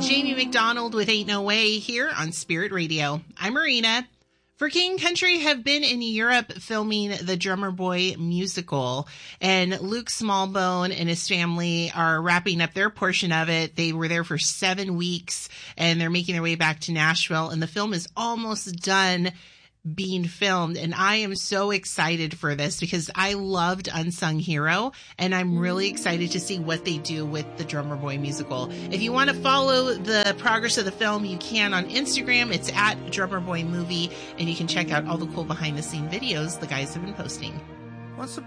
Jamie McDonald with Ain't No Way here on Spirit Radio. I'm Marina. For King Country have been in Europe filming the Drummer Boy musical, and Luke Smallbone and his family are wrapping up their portion of it. They were there for 7 weeks, and they're making their way back to Nashville, and the film is almost done being filmed, and I am so excited for this because I loved Unsung Hero, and I'm really excited to see what they do with the Drummer Boy musical. If you want to follow the progress of the film, you can on Instagram. It's at Drummer Boy Movie, and you can check out all the cool behind-the-scene videos the guys have been posting.